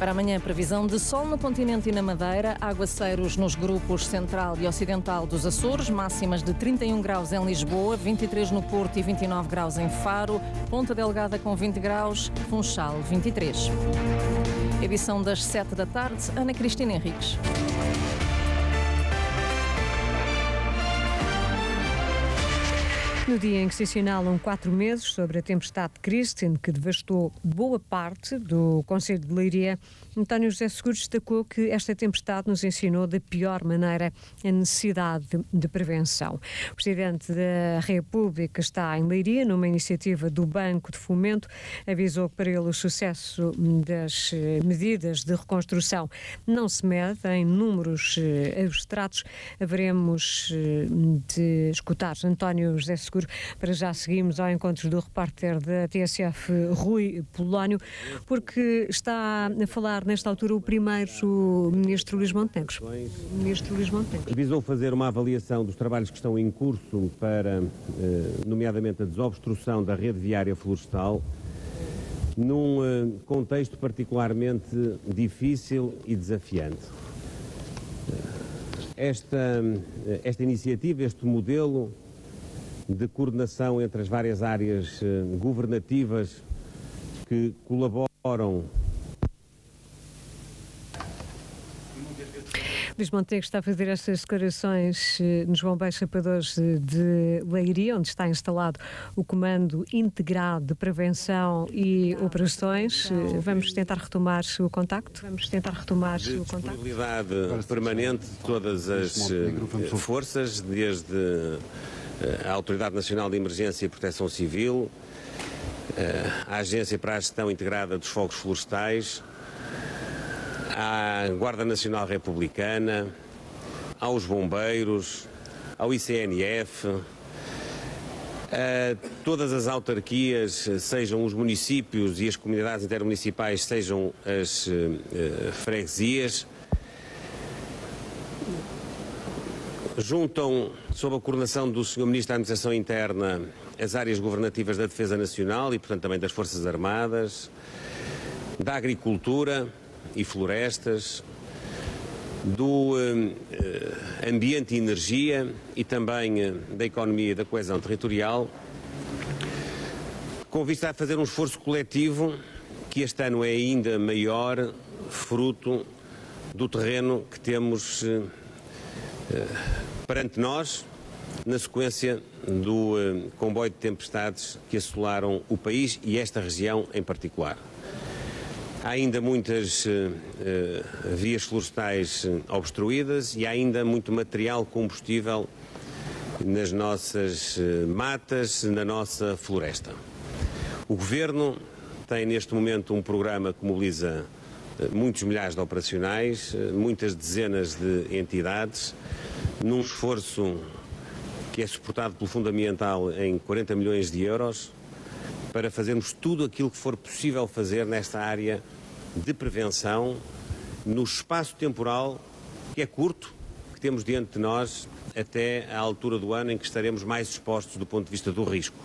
Para amanhã, previsão de sol no continente e na Madeira, aguaceiros nos grupos central e ocidental dos Açores, máximas de 31 graus em Lisboa, 23 no Porto e 29 graus em Faro, Ponta Delgada com 20 graus, Funchal 23. Edição das 7 da tarde, Ana Cristina Henriques. No dia em que se assinalam 4 meses sobre a tempestade Christine, que devastou boa parte do concelho de Leiria, António José Seguro destacou que esta tempestade nos ensinou da pior maneira a necessidade de prevenção. O Presidente da República está em Leiria, numa iniciativa do Banco de Fomento, avisou que para ele o sucesso das medidas de reconstrução não se mede em números abstratos. Haveremos de escutar António José Seguro. Para já seguimos ao encontro do repórter da TSF, Rui Polónio, porque está a falar nesta altura o primeiro-ministro Luís Montenegro. Visou fazer uma avaliação dos trabalhos que estão em curso para, nomeadamente, a desobstrução da rede viária florestal, num contexto particularmente difícil e desafiante. Esta iniciativa, este modelo de coordenação entre as várias áreas governativas que colaboram. Luís Montenegro está a fazer estas declarações nos Bombeiros Chapadores de Leiria, onde está instalado o Comando Integrado de Prevenção e Operações. Vamos tentar retomar o contacto? Disponibilidade permanente de todas as forças, desde a Autoridade Nacional de Emergência e Proteção Civil, a Agência para a Gestão Integrada dos Fogos Florestais, à Guarda Nacional Republicana, aos bombeiros, ao ICNF, a todas as autarquias, sejam os municípios e as comunidades intermunicipais, sejam as freguesias. Juntam, sob a coordenação do Sr. Ministro da Administração Interna, as áreas governativas da Defesa Nacional e, portanto, também das Forças Armadas, da Agricultura e Florestas, do Ambiente e Energia e também da Economia e da Coesão Territorial, com vista a fazer um esforço coletivo que este ano é ainda maior, fruto do terreno que temos perante nós, na sequência do comboio de tempestades que assolaram o país e esta região em particular. Há ainda muitas vias florestais obstruídas e há ainda muito material combustível nas nossas matas, na nossa floresta. O Governo tem neste momento um programa que mobiliza muitos milhares de operacionais, muitas dezenas de entidades, num esforço que é suportado pelo Fundo Ambiental em 40 milhões de euros, para fazermos tudo aquilo que for possível fazer nesta área de prevenção, no espaço temporal que é curto, que temos diante de nós até à altura do ano em que estaremos mais expostos do ponto de vista do risco.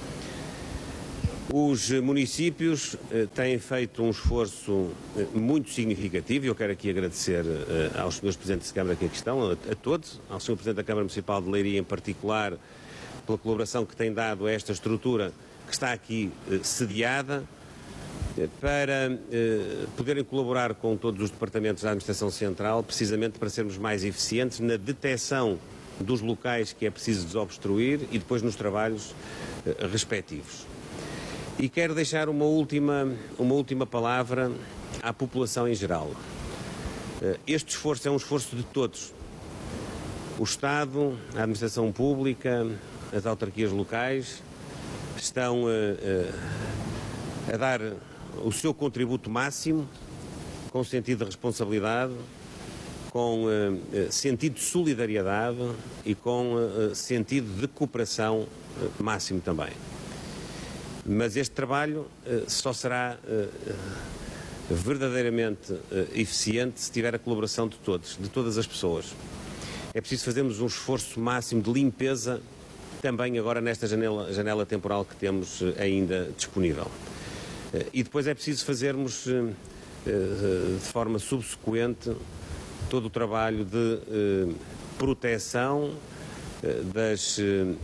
Os municípios têm feito um esforço muito significativo e eu quero aqui agradecer aos senhores Presidentes de Câmara que aqui estão, a todos, ao Sr. Presidente da Câmara Municipal de Leiria em particular, pela colaboração que tem dado a esta estrutura que está aqui sediada, para poderem colaborar com todos os departamentos da Administração Central, precisamente para sermos mais eficientes na detecção dos locais que é preciso desobstruir e depois nos trabalhos respectivos. E quero deixar uma última palavra à população em geral. Este esforço é um esforço de todos. O Estado, a Administração Pública, as autarquias locais estão a dar o seu contributo máximo, com sentido de responsabilidade, com sentido de solidariedade e com sentido de cooperação máximo também. Mas este trabalho só será verdadeiramente eficiente se tiver a colaboração de todos, de todas as pessoas. É preciso fazermos um esforço máximo de limpeza também agora nesta janela temporal que temos ainda disponível. E depois é preciso fazermos de forma subsequente, todo o trabalho de proteção das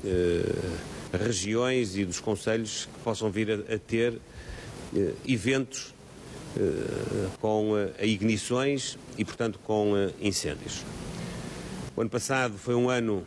regiões e dos concelhos que possam vir a ter eventos com ignições e, portanto, com incêndios. O ano passado foi um ano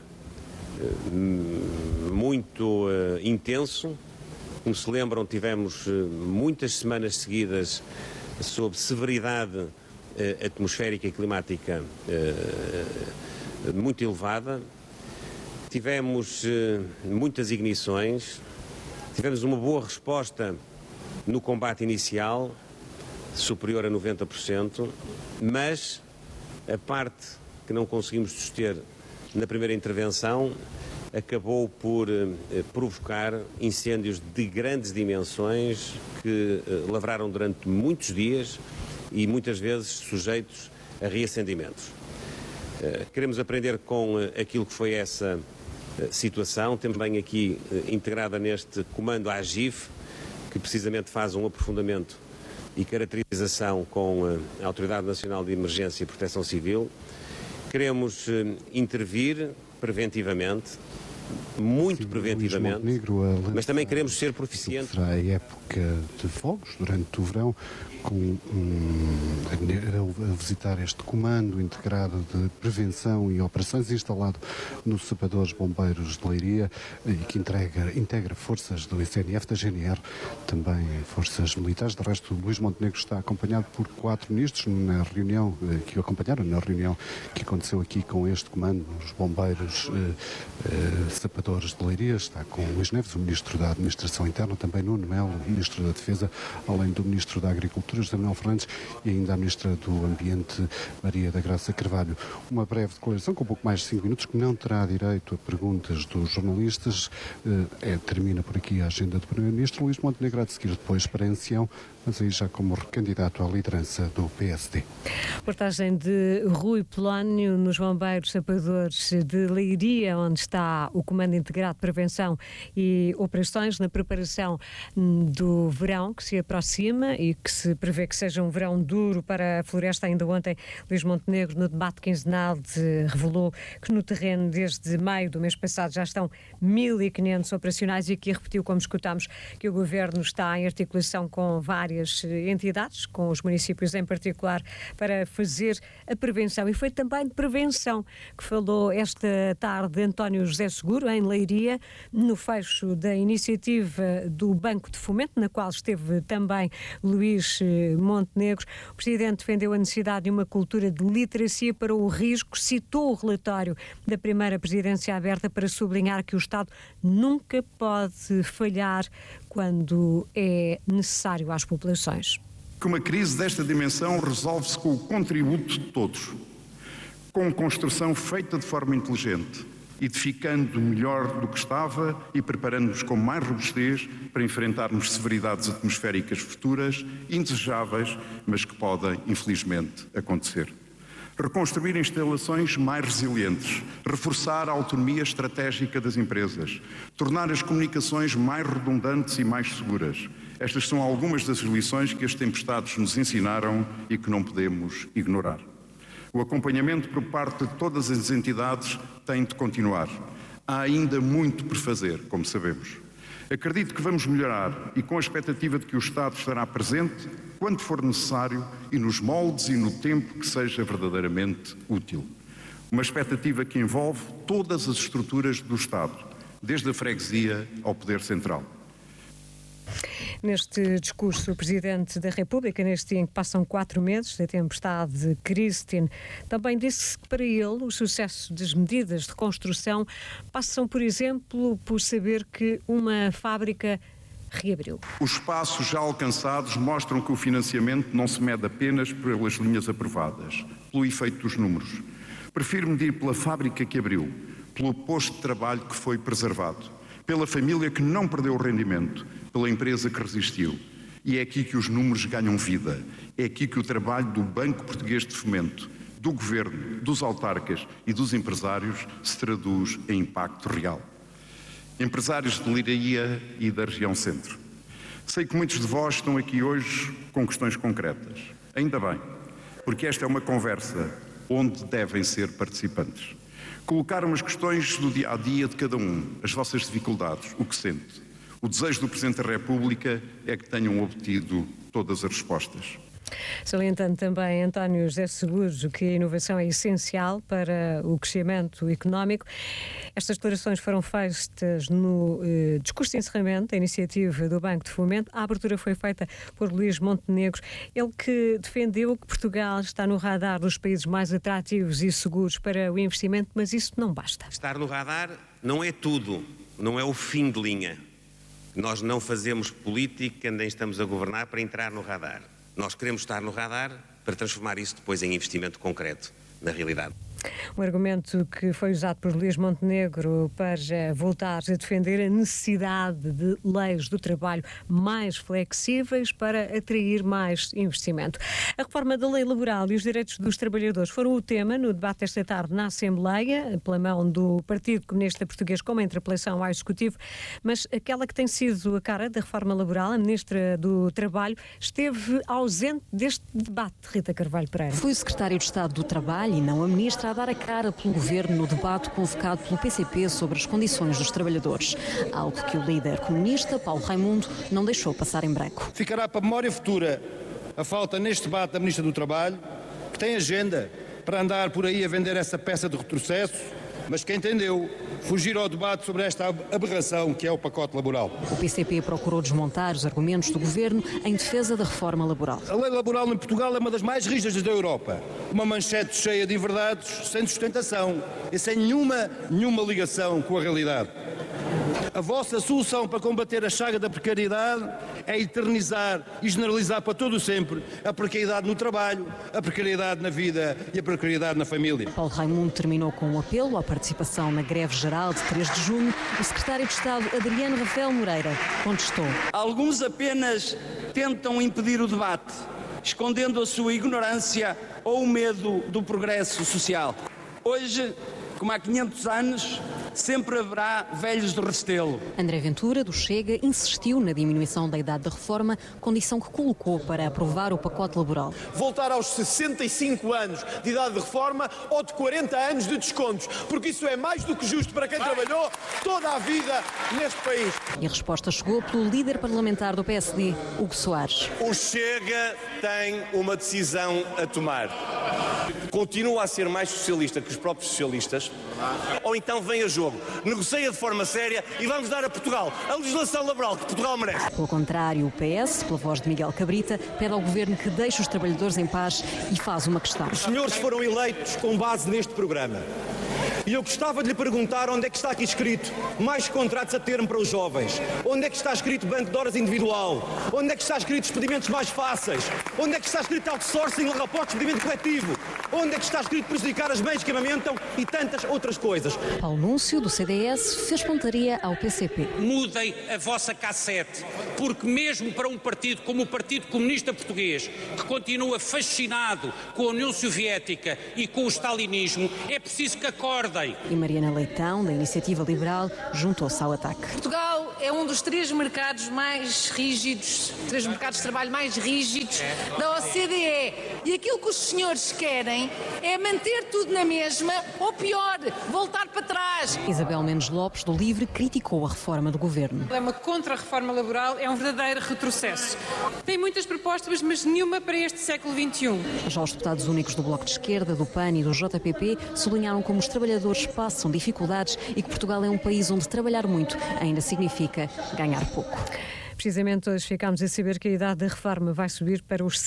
muito intenso. Como se lembram, tivemos muitas semanas seguidas sob severidade atmosférica e climática muito elevada. Tivemos muitas ignições, tivemos uma boa resposta no combate inicial, superior a 90%, mas a parte que não conseguimos suster na primeira intervenção acabou por provocar incêndios de grandes dimensões que lavraram durante muitos dias e muitas vezes sujeitos a reacendimentos. Queremos aprender com aquilo que foi essa situação. Temos bem aqui integrada neste comando a AGIF, que precisamente faz um aprofundamento e caracterização com a Autoridade Nacional de Emergência e Proteção Civil. Queremos intervir preventivamente, muito preventivamente, mas também queremos ser proficientes. Será a época de fogos durante o verão, a visitar este comando integrado de prevenção e operações instalado no Sapadores Bombeiros de Leiria e que integra forças do ICNF, da GNR, também forças militares. De resto, Luís Montenegro está acompanhado por 4 ministros na reunião que o acompanharam, na reunião que aconteceu aqui com este comando, os bombeiros Sapadores de Leiria. Está com Luís Neves, o Ministro da Administração Interna, também Nuno Melo, o Ministro da Defesa, além do Ministro da Agricultura, José Manuel Fernandes, e ainda a Ministra do Ambiente, Maria da Graça Carvalho. Uma breve declaração, com um pouco mais de 5 minutos, que não terá direito a perguntas dos jornalistas. Termina por aqui a agenda do Primeiro-Ministro. Luís Montenegro há de seguir depois para Ancião, mas aí já como recandidato à liderança do PSD. Reportagem de Rui Polónio nos Bombeiros Sapadores de Leiria, onde está o Comando Integrado de Prevenção e Operações na preparação do verão que se aproxima e que se prevê que seja um verão duro para a floresta. Ainda ontem, Luís Montenegro, no debate quinzenal, revelou que no terreno, desde maio do mês passado, já estão 1.500 operacionais e aqui repetiu, como escutámos, que o Governo está em articulação com várias entidades, com os municípios em particular, para fazer a prevenção. E foi também de prevenção que falou esta tarde António José Seguro, em Leiria, no fecho da iniciativa do Banco de Fomento, na qual esteve também Luís Montenegro. O Presidente defendeu a necessidade de uma cultura de literacia para o risco, citou o relatório da primeira presidência aberta para sublinhar que o Estado nunca pode falhar quando é necessário às populações. Que uma crise desta dimensão resolve-se com o contributo de todos, com construção feita de forma inteligente, edificando melhor do que estava e preparando-nos com mais robustez para enfrentarmos severidades atmosféricas futuras, indesejáveis, mas que podem, infelizmente, acontecer. Reconstruir instalações mais resilientes, reforçar a autonomia estratégica das empresas, tornar as comunicações mais redundantes e mais seguras. Estas são algumas das lições que as tempestades nos ensinaram e que não podemos ignorar. O acompanhamento por parte de todas as entidades tem de continuar. Há ainda muito por fazer, como sabemos. Acredito que vamos melhorar e com a expectativa de que o Estado estará presente quando for necessário e nos moldes e no tempo que seja verdadeiramente útil. Uma expectativa que envolve todas as estruturas do Estado, desde a freguesia ao Poder Central. Neste discurso, o Presidente da República, neste dia em que passam 4 meses da tempestade Christine, também disse que para ele o sucesso das medidas de reconstrução passam, por exemplo, por saber que uma fábrica reabriu. Os passos já alcançados mostram que o financiamento não se mede apenas pelas linhas aprovadas, pelo efeito dos números. Prefiro medir pela fábrica que abriu, pelo posto de trabalho que foi preservado, pela família que não perdeu o rendimento, pela empresa que resistiu. E é aqui que os números ganham vida. É aqui que o trabalho do Banco Português de Fomento, do Governo, dos autarcas e dos empresários se traduz em impacto real. Empresários de Leiria e da região centro. Sei que muitos de vós estão aqui hoje com questões concretas. Ainda bem, porque esta é uma conversa onde devem ser participantes. Colocaram as questões do dia-a-dia de cada um, as vossas dificuldades, o que sente. O desejo do Presidente da República é que tenham obtido todas as respostas. Salientando também António José Seguros que a inovação é essencial para o crescimento económico. Estas declarações foram feitas no discurso de encerramento da iniciativa do Banco de Fomento. A abertura foi feita por Luís Montenegro, ele que defendeu que Portugal está no radar dos países mais atrativos e seguros para o investimento, mas isso não basta. Estar no radar não é tudo, não é o fim de linha. Nós não fazemos política, nem estamos a governar para entrar no radar. Nós queremos estar no radar para transformar isso depois em investimento concreto na realidade. Um argumento que foi usado por Luís Montenegro para voltar a defender a necessidade de leis do trabalho mais flexíveis para atrair mais investimento. A reforma da lei laboral e os direitos dos trabalhadores foram o tema no debate esta tarde na Assembleia, pela mão do Partido Comunista Português, com uma interpelação ao Executivo, mas aquela que tem sido a cara da reforma laboral, a Ministra do Trabalho, esteve ausente deste debate. Rita Carvalho Pereira. Foi o Secretário de Estado do Trabalho e não a Ministra a dar a cara pelo Governo no debate convocado pelo PCP sobre as condições dos trabalhadores. Algo que o líder comunista, Paulo Raimundo, não deixou passar em branco. Ficará para a memória futura a falta neste debate da Ministra do Trabalho, que tem agenda para andar por aí a vender essa peça de retrocesso, mas que entendeu fugir ao debate sobre esta aberração que é o pacote laboral. O PCP procurou desmontar os argumentos do Governo em defesa da reforma laboral. A lei laboral em Portugal é uma das mais rígidas da Europa. Uma manchete cheia de inverdades, sem sustentação e sem nenhuma ligação com a realidade. A vossa solução para combater a chaga da precariedade é eternizar e generalizar para todo o sempre a precariedade no trabalho, a precariedade na vida e a precariedade na família. Paulo Raimundo terminou com um apelo à participação na greve geral de 3 de junho. O secretário de Estado, Adriano Rafael Moreira, contestou. Alguns apenas tentam impedir o debate, escondendo a sua ignorância ou o medo do progresso social. Hoje, como há 500 anos, sempre haverá velhos de Restelo. André Ventura, do Chega, insistiu na diminuição da idade da reforma, condição que colocou para aprovar o pacote laboral. Voltar aos 65 anos de idade de reforma ou de 40 anos de descontos, porque isso é mais do que justo para quem trabalhou toda a vida neste país. E a resposta chegou pelo líder parlamentar do PSD, Hugo Soares. O Chega tem uma decisão a tomar. Continua a ser mais socialista que os próprios socialistas, ou então vem a jogo, negocia de forma séria e vamos dar a Portugal a legislação laboral que Portugal merece. Pelo contrário, o PS, pela voz de Miguel Cabrita, pede ao Governo que deixe os trabalhadores em paz e faz uma questão. Os senhores foram eleitos com base neste programa. E eu gostava de lhe perguntar onde é que está aqui escrito mais contratos a termo para os jovens, onde é que está escrito banco de horas individual, onde é que está escrito despedimentos mais fáceis, onde é que está escrito outsourcing e rapporto de despedimento coletivo, onde é que está escrito prejudicar as mães que amamentam e tantas outras coisas. Paulo Núncio, do CDS, fez pontaria ao PCP. Mudem a vossa cassete, porque mesmo para um partido como o Partido Comunista Português, que continua fascinado com a União Soviética e com o stalinismo, é preciso que acordem. E Mariana Leitão, da Iniciativa Liberal, juntou-se ao ataque. Portugal é um dos 3 mercados mais rígidos, 3 mercados de trabalho mais rígidos da OCDE. E aquilo que os senhores querem é manter tudo na mesma, ou pior, voltar para trás. Isabel Mendes Lopes, do LIVRE, criticou a reforma do Governo. É uma contra-reforma laboral, é um verdadeiro retrocesso. Tem muitas propostas, mas nenhuma para este século XXI. Já os deputados únicos do Bloco de Esquerda, do PAN e do JPP sublinharam como os trabalhadores passam dificuldades e que Portugal é um país onde trabalhar muito ainda significa ganhar pouco. Precisamente hoje ficámos a saber que a idade da reforma vai subir para os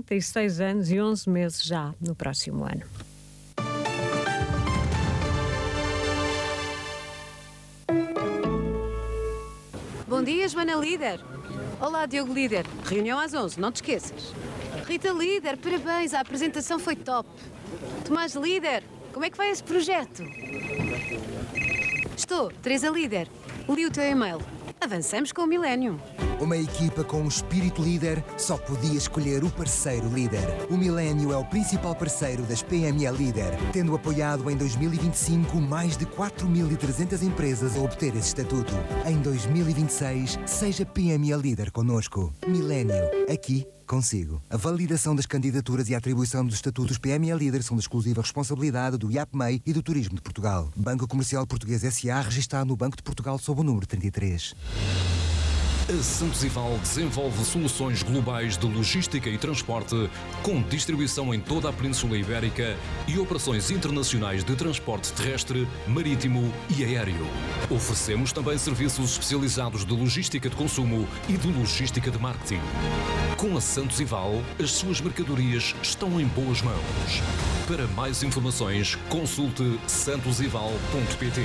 66 anos e 11 meses já no próximo ano. Bom dia, Joana Líder. Olá, Diogo Líder. Reunião às 11, não te esqueças. Rita Líder, parabéns, a apresentação foi top. Tomás Líder, como é que vai esse projeto? Estou, Teresa Líder. Li o teu e-mail. Avançamos com o Millennium. Uma equipa com um espírito líder só podia escolher o parceiro líder. O Milênio é o principal parceiro das PME Líder, tendo apoiado em 2025 mais de 4.300 empresas a obter esse estatuto. Em 2026, seja PME Líder connosco. Milênio, aqui consigo. A validação das candidaturas e a atribuição dos estatutos PME Líder são de exclusiva responsabilidade do IAPMEI e do Turismo de Portugal. Banco Comercial Português S.A. registado no Banco de Portugal sob o número 33. A Santos Ival desenvolve soluções globais de logística e transporte com distribuição em toda a Península Ibérica e operações internacionais de transporte terrestre, marítimo e aéreo. Oferecemos também serviços especializados de logística de consumo e de logística de marketing. Com a Santos Ival, as suas mercadorias estão em boas mãos. Para mais informações, consulte santosival.pt.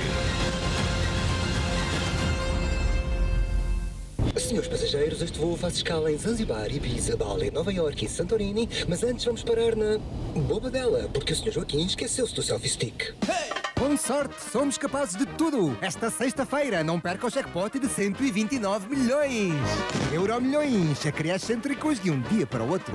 Senhores passageiros, este voo faz escala em Zanzibar, Ibiza, Bali, Nova Iorque e Santorini, mas antes vamos parar na Bobadela, porque o Sr. Joaquim esqueceu-se do selfie stick. Hey! Com sorte, somos capazes de tudo. Esta sexta-feira, não perca o jackpot de 129 milhões. Euromilhões, acrescêntricos de um dia para o outro.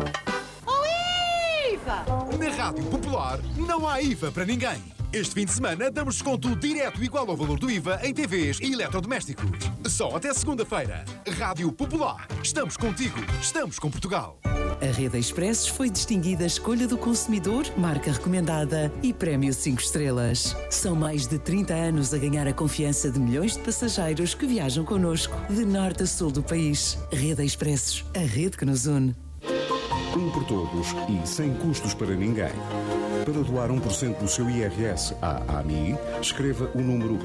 Oh, IVA! Na Rádio Popular, não há IVA para ninguém. Este fim de semana damos desconto direto igual ao valor do IVA em TVs e eletrodomésticos. Só até segunda-feira. Rádio Popular. Estamos contigo. Estamos com Portugal. A Rede Expressos foi distinguida Escolha do Consumidor, marca recomendada e Prémio 5 estrelas. São mais de 30 anos a ganhar a confiança de milhões de passageiros que viajam connosco, de norte a sul do país. Rede Expressos, a rede que nos une. Um por todos e sem custos para ninguém. Para doar 1% do seu IRS à AMI, escreva o número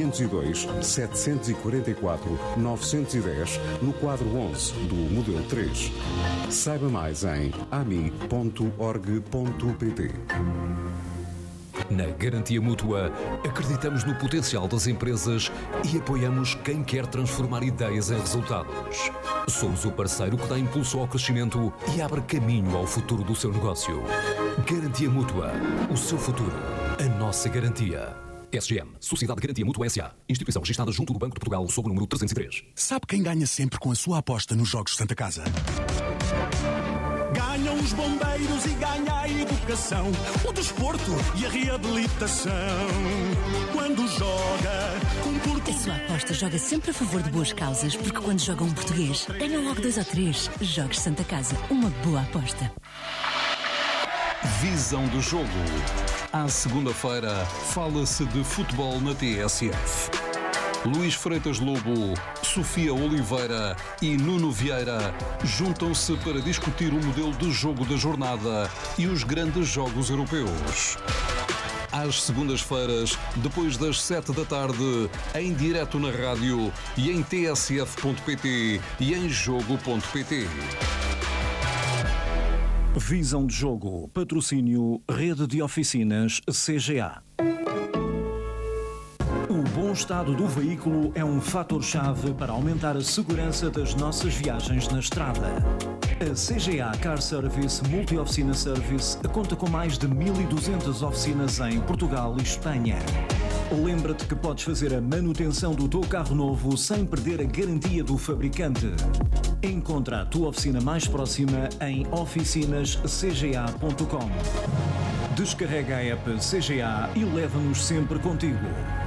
502-744-910 no quadro 11 do modelo 3. Saiba mais em ami.org.pt. Na Garantia Mútua, acreditamos no potencial das empresas e apoiamos quem quer transformar ideias em resultados. Somos o parceiro que dá impulso ao crescimento e abre caminho ao futuro do seu negócio. Garantia Mútua, o seu futuro, a nossa garantia. SGM, Sociedade de Garantia Mútua S.A. Instituição registrada junto do Banco de Portugal sob o número 303. Sabe quem ganha sempre com a sua aposta nos Jogos Santa Casa? Ganham os bombeiros e ganha a educação, o desporto e a reabilitação. Quando joga com Portugal... A sua aposta joga sempre a favor de boas causas, porque quando joga um português, ganha logo 2 ou 3. Jogos Santa Casa, uma boa aposta. Visão do jogo. À segunda-feira, fala-se de futebol na TSF. Luís Freitas Lobo, Sofia Oliveira e Nuno Vieira juntam-se para discutir o modelo de jogo da jornada e os grandes jogos europeus. Às segundas-feiras, depois das 7 da tarde, em direto na rádio e em tsf.pt e em jogo.pt. Visão de jogo. Patrocínio Rede de Oficinas CGA. O bom estado do veículo é um fator-chave para aumentar a segurança das nossas viagens na estrada. A CGA Car Service Multi-Oficina Service conta com mais de 1.200 oficinas em Portugal e Espanha. Lembra-te que podes fazer a manutenção do teu carro novo sem perder a garantia do fabricante. Encontra a tua oficina mais próxima em oficinascga.com. Descarrega a app CGA e leva-nos sempre contigo.